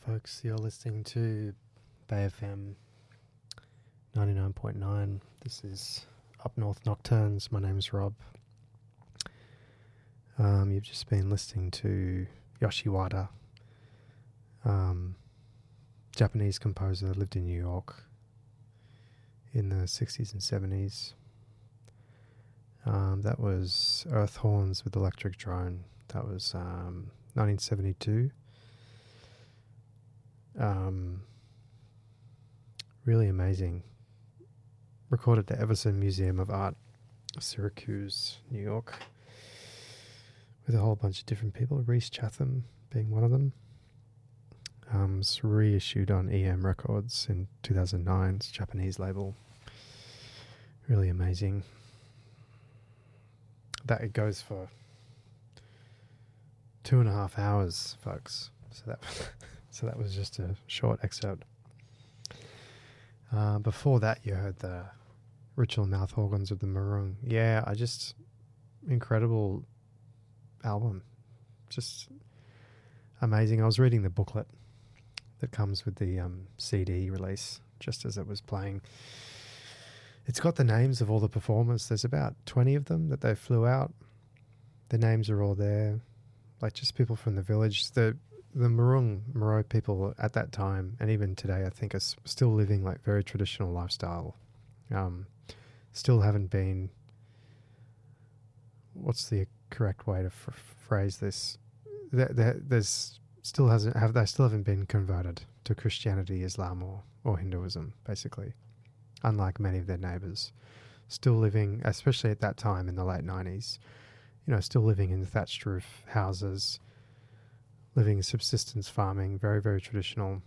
folks. You're listening to Bay FM 99.9. This is Up North Nocturnes. My name's Rob. You've just been listening to Yoshi Wada, Japanese composer, lived in New York in the 60s and 70s. That was Earth Horns with Electric Drone. That was 1972. Really amazing. Recorded at the Everson Museum of Art, Syracuse, New York, with a whole bunch of different people, Reese Chatham being one of them. It's reissued on EM Records in 2009. It's a Japanese label. Really amazing. That it goes for 2.5 hours, folks. So that was just a short excerpt. Before that, you heard the Ritual Mouth Organs of the Marung. Yeah, incredible album. Just amazing. I was reading the booklet that comes with the CD release just as it was playing. It's got the names of all the performers. There's about 20 of them that they flew out. The names are all there. Like just people from the village. The Maro people at that time, and even today, I think, are still living like very traditional lifestyle. Still haven't been. What's the correct way to phrase this? They still haven't been converted to Christianity, Islam, or Hinduism, basically. Unlike many of their neighbours, still living, especially at that time in the late 90s, still living in thatched roof houses. Living subsistence farming, very, very traditional.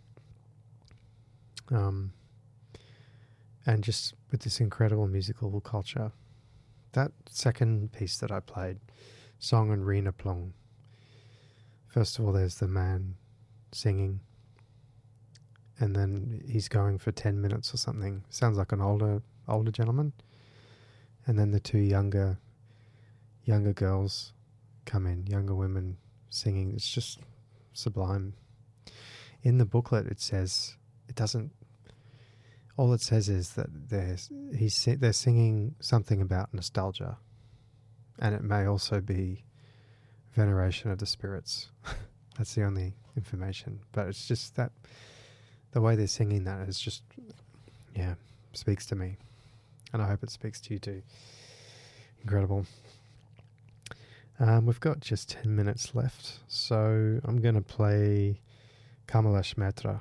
And just with this incredible musical culture. That second piece that I played, Song and Rena Plong. First of all, there's the man singing. And then he's going for 10 minutes or something. Sounds like an older gentleman. And then the two younger girls come in, younger women singing. It's just sublime. In the booklet, it says all it says is that they're singing something about nostalgia, and it may also be veneration of the spirits. That's the only information, but it's just that the way they're singing that is just, speaks to me, and I hope it speaks to you too. Incredible. We've got just 10 minutes left, so I'm going to play Kamalesh Mehta,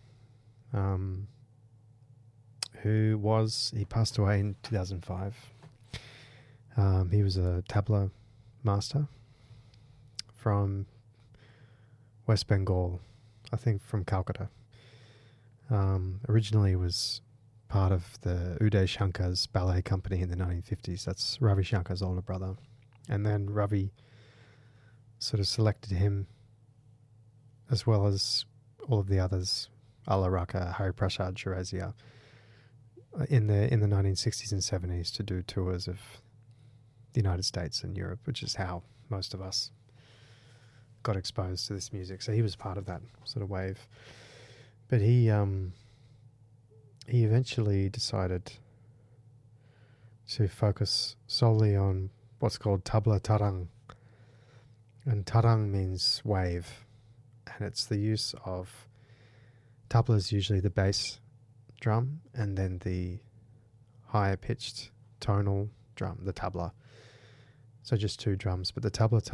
he passed away in 2005. He was a tabla master from West Bengal, I think from Calcutta. Originally was part of the Uday Shankar's ballet company in the 1950s. That's Ravi Shankar's older brother. And then Ravi sort of selected him, as well as all of the others, Alaraka, Hari Prasad, Chaurasia, in the 1960s and 70s to do tours of the United States and Europe, which is how most of us got exposed to this music. So he was part of that sort of wave. But he eventually decided to focus solely on what's called tabla tarang. And tarang means wave. And it's the use of tabla is usually the bass drum and then the higher pitched tonal drum, the tabla. So just two drums, but the tabla